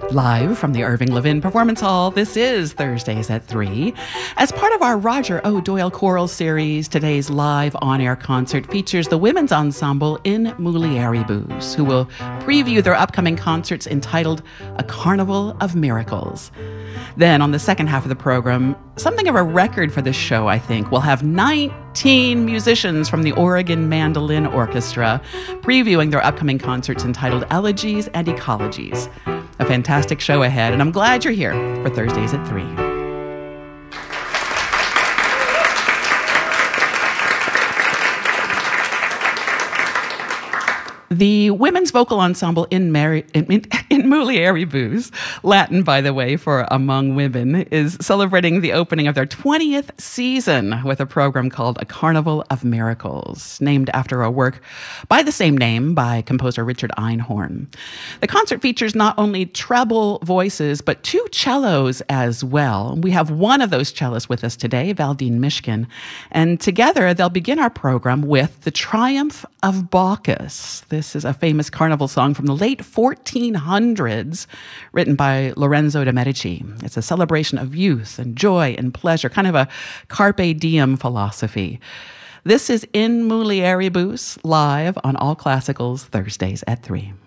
Live from the Irving Levin Performance Hall, this is Thursdays at 3. As part of our Roger O. Doyle Choral Series, today's live on-air concert features the women's ensemble in Muliaribus, who will preview their upcoming concerts entitled A Carnival of Miracles. Then, on the second half of the program, something of a record for this show, I think, we'll have 19 musicians from the Oregon Mandolin Orchestra previewing their upcoming concerts entitled Elegies and Ecologies. A fantastic show ahead, and I'm glad you're here for Thursdays at 3. The women's vocal ensemble in Muliaribus, Latin, by the way, for among women, is celebrating the opening of their 20th season with a program called A Carnival of Miracles, named after a work by the same name by composer Richard Einhorn. The concert features not only treble voices, but two cellos as well. We have one of those cellists with us today, Valdine Mishkin, and together they'll begin our program with The Triumph of Bacchus. This is a famous carnival song from the late 1400s, written by Lorenzo de' Medici. It's a celebration of youth and joy and pleasure, kind of a carpe diem philosophy. This is in Muliaribus, live on All Classicals, Thursdays at 3.